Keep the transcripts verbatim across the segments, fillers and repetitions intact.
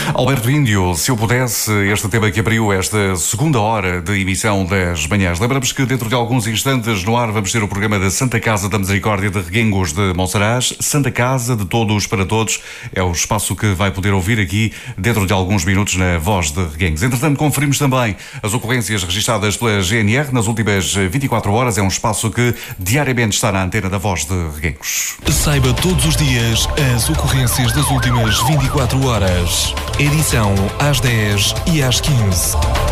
Alberto Índio, se eu pudesse, este tema que abriu esta segunda hora de emissão das manhãs. Lembramos que dentro de alguns instantes no ar vamos ter o programa da Santa Casa da Misericórdia de Reguengos de Monsaraz. Santa Casa de Todos para Todos é o espaço que vai poder ouvir aqui dentro de alguns minutos na Voz de Reguengos. Entretanto, conferimos também as ocorrências registadas pela G N R nas últimas vinte e quatro horas. É um espaço que diariamente está na antena da Voz de Reguengos. Saiba todos os dias as ocorrências das últimas vinte e quatro horas. Edição às dez e às quinze.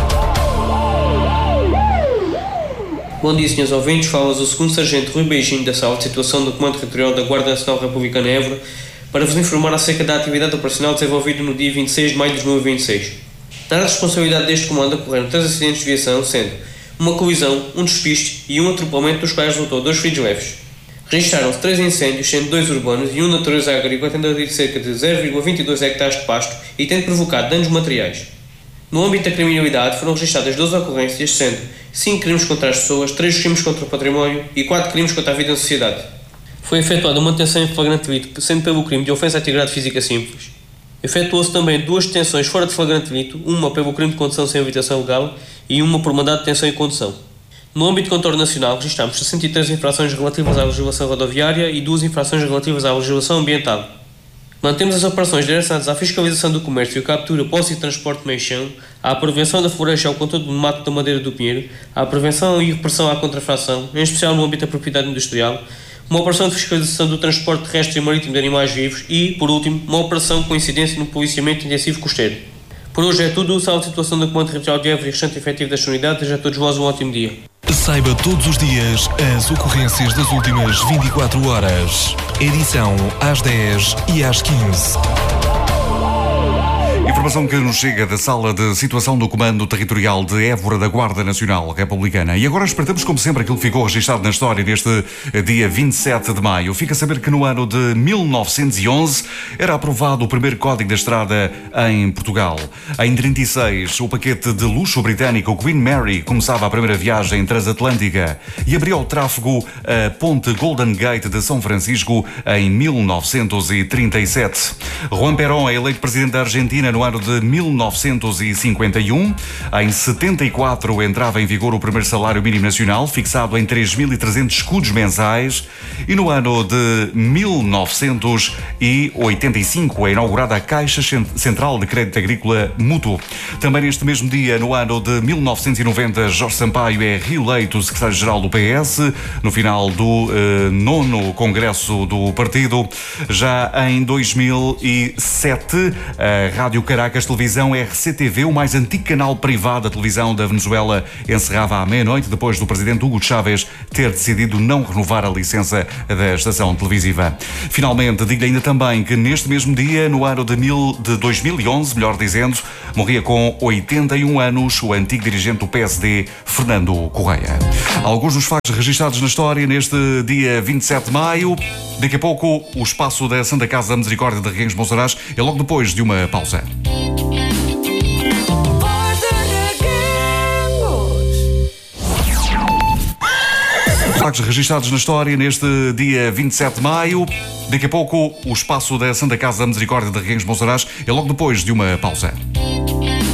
Bom dia, senhores ouvintes. Fala-vos o segundo Sargento Rui Beijinho da Sala de Situação do Comando Territorial da Guarda Nacional Republicana Évora para vos informar acerca da atividade operacional desenvolvida no dia vinte e seis de maio de dois mil e vinte e seis. Na responsabilidade deste comando ocorreram três acidentes de viação, sendo uma colisão, um despiste e um atropelamento, dos quais resultou dois feridos leves. Registaram-se três incêndios, sendo dois urbanos e um de natureza agrícola, tendo ardido cerca de zero vírgula vinte e dois hectares de pasto e tendo provocado danos materiais. No âmbito da criminalidade foram registradas doze ocorrências, sendo cinco crimes contra as pessoas, três crimes contra o património e quatro crimes contra a vida na sociedade. Foi efetuada uma detenção em flagrante delito, sendo pelo crime de ofensa à integridade física simples. Efetuou-se também duas detenções fora de flagrante delito, uma pelo crime de condução sem habilitação legal e uma por mandado de detenção e condução. No âmbito do contorno nacional, registramos sessenta e três infrações relativas à legislação rodoviária e duas infrações relativas à legislação ambiental. Mantemos as operações direcionadas à fiscalização do comércio, captura, posse e transporte de meio-chão, à prevenção da floresta e ao controle do mato da madeira do pinheiro, à prevenção e repressão à contrafação, em especial no âmbito da propriedade industrial, uma operação de fiscalização do transporte terrestre e marítimo de animais vivos e, por último, uma operação com incidência no policiamento intensivo costeiro. Por hoje é tudo. Sala de Situação do Comando Territorial de Évora e restante efetivo das unidades. Desejo a todos vós um ótimo dia. Saiba todos os dias as ocorrências das últimas vinte e quatro horas. Edição às dez e às quinze. Informação que nos chega da Sala de Situação do Comando Territorial de Évora da Guarda Nacional Republicana. E agora espreitamos, como sempre, aquilo que ficou registado na história neste dia vinte e sete de maio. Fica a saber que no ano de mil novecentos e onze era aprovado o primeiro Código da Estrada em Portugal. Em trinta e seis, o paquete de luxo britânico o Queen Mary começava a primeira viagem transatlântica e abriu ao tráfego a ponte Golden Gate de São Francisco em mil novecentos e trinta e sete. Juan Perón é eleito presidente da Argentina no ano de mil novecentos e cinquenta e um. Em setenta e quatro entrava em vigor o primeiro salário mínimo nacional, fixado em três mil e trezentos escudos mensais. E no ano de mil novecentos e oitenta e cinco é inaugurada a Caixa Central de Crédito Agrícola Mútuo. Também neste mesmo dia, no ano de mil novecentos e noventa, Jorge Sampaio é reeleito secretário-geral do P S, no final do eh, nono congresso do partido. Já em dois mil e sete, a Rádio Caracas Televisão R C T V, o mais antigo canal privado da televisão da Venezuela, encerrava à meia-noite depois do presidente Hugo Chávez ter decidido não renovar a licença da estação televisiva. Finalmente, digo ainda também que neste mesmo dia, no ano de, mil, de dois mil e onze, melhor dizendo, morria com oitenta e um anos o antigo dirigente do P S D, Fernando Correia. Alguns dos factos registados na história neste dia vinte e sete de maio. Daqui a pouco, o espaço da Santa Casa da Misericórdia de Reguengos Monsaraz é logo depois de uma pausa. Factos registados na história neste dia vinte e sete de maio. Daqui a pouco, o espaço da Santa Casa da Misericórdia de Reguengos Monsaraz é logo depois de uma pausa.